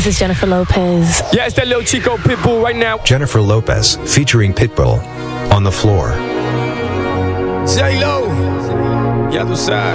This is Jennifer Lopez. Yeah, it's that little Chico Pitbull right now. Jennifer Lopez featuring Pitbull on the floor. J-Lo, ya tú sabes.